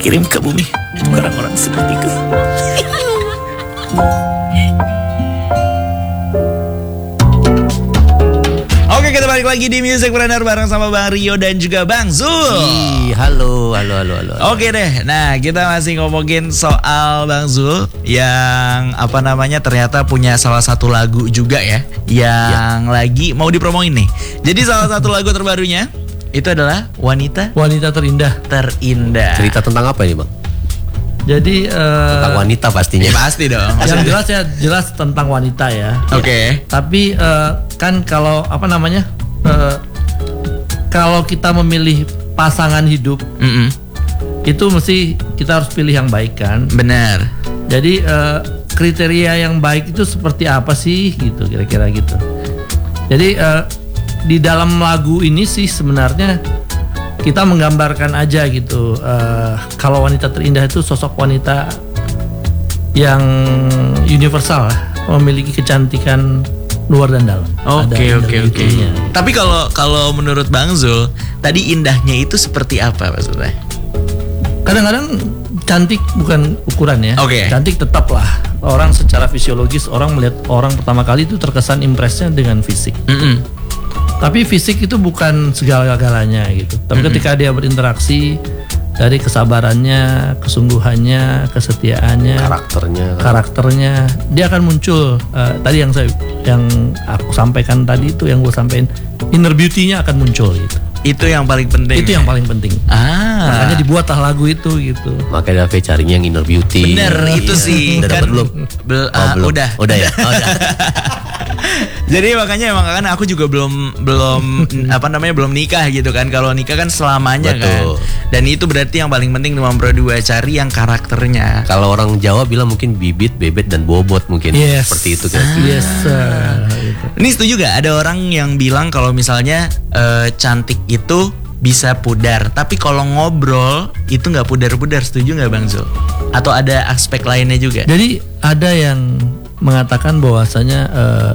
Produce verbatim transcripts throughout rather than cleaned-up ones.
kirim ke bumi untuk orang-orang sepertiku. Oke, kita balik lagi di Musicpreneur bareng sama Bang Rio dan juga Bang Zul. Ih, halo, halo, halo, halo. Oke deh, nah kita masih ngomongin soal Bang Zul yang apa namanya ternyata punya salah satu lagu juga ya, yang ya. lagi mau dipromoin nih. Jadi salah satu lagu terbarunya itu adalah Wanita Wanita Terindah. Terindah. Cerita tentang apa ini, Bang? Jadi uh, tentang wanita pastinya. Ya, pasti dong. Yang jelas ya jelas tentang wanita ya. Oke. Okay. Tapi uh, kan kalau apa namanya uh, kalau kita memilih pasangan hidup, mm-mm. itu mesti kita harus pilih yang baik kan. Benar. Jadi uh, kriteria yang baik itu seperti apa sih gitu kira-kira gitu. Jadi uh, di dalam lagu ini sih sebenarnya kita menggambarkan aja gitu uh, kalau wanita terindah itu sosok wanita yang universal lah, memiliki kecantikan luar dan dalam. Oke oke oke. Tapi kalau kalau menurut Bang Zul tadi indahnya itu seperti apa maksudnya? Kadang-kadang cantik bukan ukuran ya. Oke. Okay. Cantik tetap lah. Orang secara fisiologis orang melihat orang pertama kali itu terkesan impresnya dengan fisik. Mm-mm. Tapi fisik itu bukan segala-galanya gitu. Tapi mm-hmm. ketika dia berinteraksi dari kesabarannya, kesungguhannya, kesetiaannya, karakternya, karakternya, dia akan muncul. Uh, tadi yang saya, yang aku sampaikan tadi itu yang gue sampaikan, inner beauty-nya akan muncul gitu. Itu yang paling penting. Itu yang paling penting. Ah. Makanya dibuatlah lagu itu gitu. Makanya David carinya yang inner beauty. Bener iya. itu sih. Udah kan, belum? Bel, oh, uh, belum. Udah. Udah ya. Oh, udah. Jadi makanya emang kan aku juga belum belum apa namanya belum nikah gitu kan. Kalau nikah kan selamanya. Betul. Kan. Dan itu berarti yang paling penting nomor dua cari yang karakternya. Kalau orang Jawa bilang mungkin bibit, bebet dan bobot mungkin. Yes. Seperti itu kan. Ah. Yes. Uh, Ini setuju gak ada orang yang bilang kalau misalnya uh, cantik itu bisa pudar, tapi kalau ngobrol itu nggak pudar-pudar, setuju nggak Bang Zul? Atau ada aspek lainnya juga? Jadi ada yang mengatakan bahwasanya uh,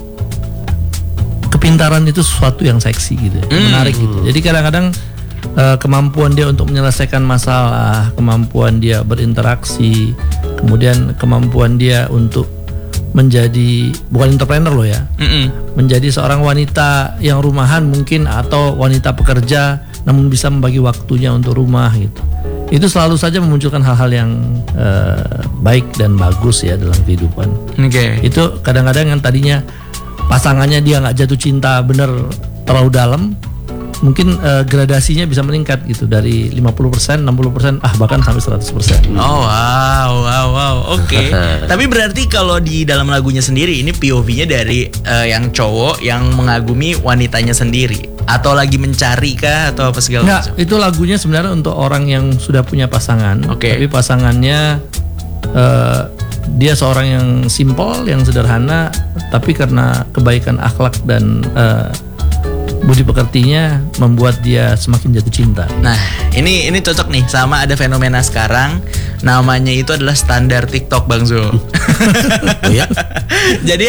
kepintaran itu sesuatu yang seksi gitu, mm. menarik gitu. Jadi kadang-kadang uh, kemampuan dia untuk menyelesaikan masalah, kemampuan dia berinteraksi, kemudian kemampuan dia untuk menjadi bukan entrepreneur loh ya, Mm-mm. menjadi seorang wanita yang rumahan mungkin atau wanita pekerja namun bisa membagi waktunya untuk rumah gitu. Itu selalu saja memunculkan hal-hal yang uh, baik dan bagus ya dalam kehidupan. Oke. Okay. Itu kadang-kadang yang tadinya pasangannya dia nggak jatuh cinta bener terlalu dalam, mungkin uh, gradasinya bisa meningkat gitu dari lima puluh persen, enam puluh persen, ah bahkan sampai seratus persen. Oh wow, wow, wow. Oke. Okay. Tapi berarti kalau di dalam lagunya sendiri ini P O V-nya dari uh, yang cowok yang mengagumi wanitanya sendiri atau lagi mencari kah atau apa segala macam? Nggak, itu lagunya sebenarnya untuk orang yang sudah punya pasangan. Oke. Okay. Tapi pasangannya uh, dia seorang yang simpel, yang sederhana, tapi karena kebaikan akhlak dan uh, budi pekertinya membuat dia semakin jatuh cinta. Nah, ini ini cocok nih sama ada fenomena sekarang namanya itu adalah standar TikTok Bang Zul. Oh ya? Jadi